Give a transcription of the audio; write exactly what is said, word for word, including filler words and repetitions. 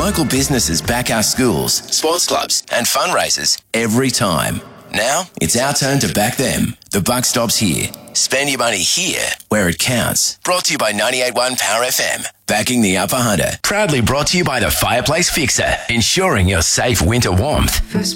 local businesses back our schools, sports clubs and fundraisers every time. Now it's our turn to back them. The buck stops here. Spend your money here where it counts. Brought to you by ninety-eight point one Power F M. Backing the Upper Hunter. Proudly brought to you by the Fireplace Fixer. Ensuring your safe winter warmth.